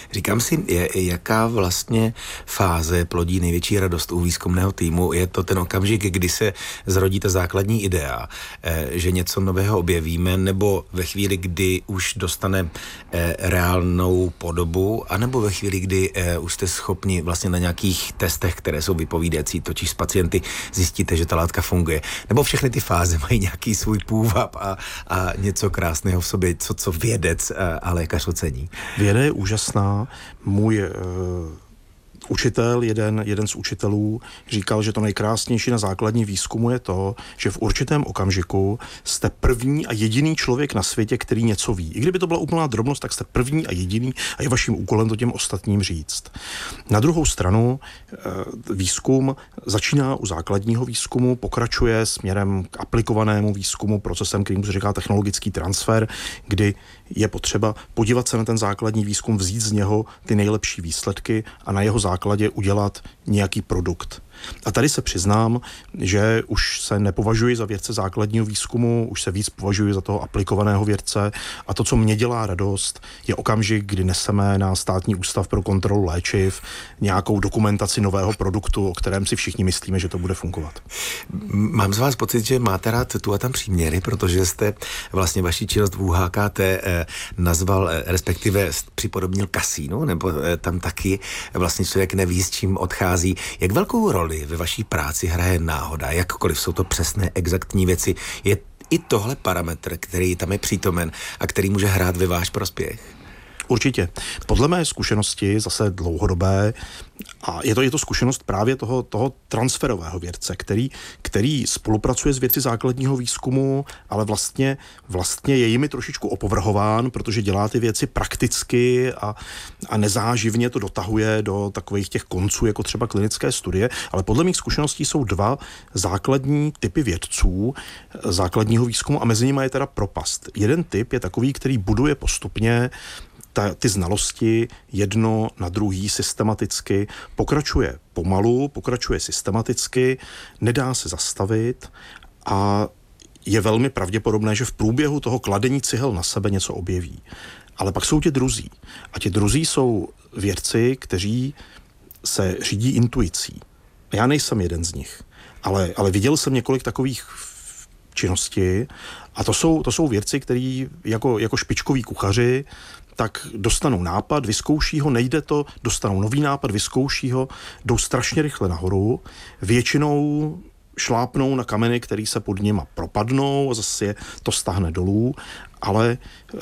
Říkám si, jaká vlastně fáze plodí největší radost u výzkumného týmu. Je to ten okamžik, kdy se zrodí ta základní idea, že něco nového objevíme, nebo ve chvíli, kdy už dostane reálnou podobu, anebo ve chvíli, kdy už jste schopni vlastně na nějakých testech, které jsou vypovídající, totiž s pacienty, zjistíte, že ta látka funguje. Nebo všechny ty fáze mají nějaký svůj půvab a něco krásného v sobě, co vědec a lékař ocení. Věda je úžasná. Můj učitel, jeden z učitelů, říkal, že to nejkrásnější na základní výzkumu je to, že v určitém okamžiku jste první a jediný člověk na světě, který něco ví. I kdyby to byla úplná drobnost, tak jste první a jediný a je vaším úkolem to těm ostatním říct. Na druhou stranu výzkum začíná u základního výzkumu, pokračuje směrem k aplikovanému výzkumu, procesem, kterým se říká technologický transfer, kdy je potřeba podívat se na ten základní výzkum, vzít z něho ty nejlepší výsledky a na jeho základě udělat nějaký produkt. A tady se přiznám, že už se nepovažuji za vědce základního výzkumu, už se víc považuji za toho aplikovaného vědce a to, co mě dělá radost, je okamžik, kdy neseme na Státní ústav pro kontrolu léčiv nějakou dokumentaci nového produktu, o kterém si všichni myslíme, že to bude fungovat. Mám z vás pocit, že máte rád tu a tam příměry, protože jste vlastně vaši činnost v UHKT nazval, respektive připodobnil kasínu, nebo tam taky vlastně člověk neví, s čím odchází. Jak velkou roli ve vaší práci hraje náhoda, jakkoliv jsou to přesné, exaktní věci, je i tohle parametr, který tam je přítomen a který může hrát ve váš prospěch? Určitě. Podle mé zkušenosti, zase dlouhodobé, a je to zkušenost právě toho transferového vědce, který spolupracuje s vědci základního výzkumu, ale vlastně je jimi trošičku opovrhován, protože dělá ty věci prakticky a nezáživně to dotahuje do takových těch konců, jako třeba klinické studie. Ale podle mých zkušeností jsou dva základní typy vědců základního výzkumu a mezi nimi je teda propast. Jeden typ je takový, který buduje postupně ty znalosti jedno na druhý systematicky, pokračuje pomalu, pokračuje systematicky, nedá se zastavit a je velmi pravděpodobné, že v průběhu toho kladení cihel na sebe něco objeví. Ale pak jsou ti druzí. A ti druzí jsou vědci, kteří se řídí intuicí. Já nejsem jeden z nich, ale viděl jsem několik takových činností a to jsou vědci, kteří jako špičkoví kuchaři tak dostanou nápad, vyzkouší ho, nejde to, dostanou nový nápad, vyzkouší ho, jdou strašně rychle nahoru, většinou šlápnou na kameny, který se pod nima propadnou a zase je to stáhne dolů, ale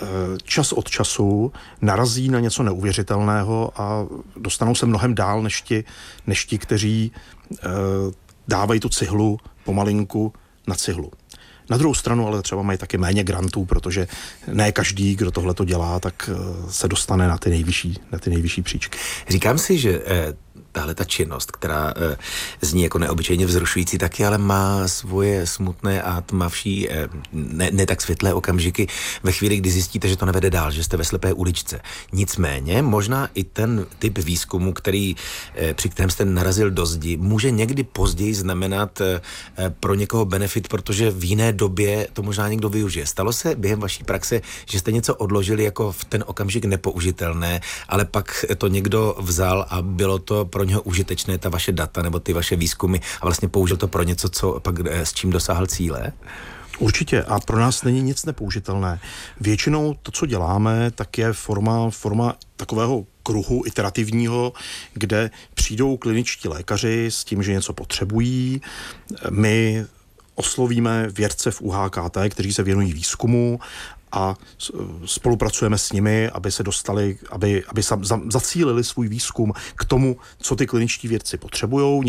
čas od času narazí na něco neuvěřitelného a dostanou se mnohem dál než ti, kteří dávají tu cihlu pomalinku na cihlu. Na druhou stranu ale třeba mají taky méně grantů, protože ne každý, kdo tohle to dělá, tak se dostane na ty nejvyšší příčky. Říkám si, že tahle ta činnost, která zní jako neobyčejně vzrušující taky, ale má svoje smutné a tmavší, ne tak světlé okamžiky ve chvíli, kdy zjistíte, že to nevede dál, že jste ve slepé uličce. Nicméně, možná i ten typ výzkumu, při kterém jste narazil do zdi, může někdy později znamenat pro někoho benefit, protože v jiné době to možná někdo využije. Stalo se během vaší praxe, že jste něco odložili jako v ten okamžik nepoužitelné, ale pak to někdo vzal a bylo to pro něho užitečné, ta vaše data nebo ty vaše výzkumy a vlastně použil to pro něco, co pak s čím dosáhl cíle? Určitě a pro nás není nic nepoužitelné. Většinou to, co děláme, tak je forma takového kruhu iterativního, kde přijdou kliničtí lékaři s tím, že něco potřebují. My oslovíme vědce v UHKT, kteří se věnují výzkumu a spolupracujeme s nimi, aby se dostali, aby zacílili svůj výzkum k tomu, co ty kliničtí vědci potřebujou,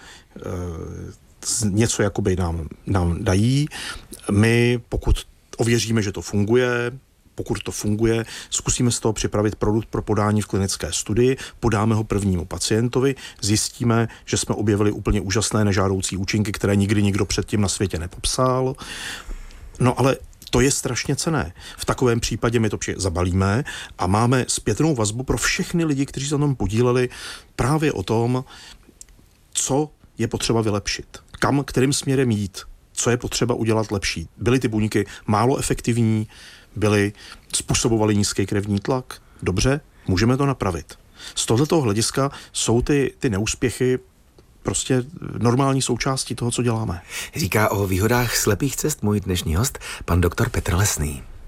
něco jakoby nám dají. My, pokud ověříme, že to funguje, pokud to funguje, zkusíme z toho připravit produkt pro podání v klinické studii, podáme ho prvnímu pacientovi, zjistíme, že jsme objevili úplně úžasné nežádoucí účinky, které nikdy nikdo předtím na světě nepopsal. No ale to je strašně cenné. V takovém případě my to zabalíme a máme zpětnou vazbu pro všechny lidi, kteří se na tom podíleli právě o tom, co je potřeba vylepšit, kterým směrem jít, co je potřeba udělat lepší. Byly ty buňky málo efektivní, způsobovaly nízký krevní tlak, dobře, můžeme to napravit. Z tohoto hlediska jsou ty neúspěchy prostě normální součástí toho, co děláme. Říká o výhodách slepých cest můj dnešní host, pan doktor Petr Lesný.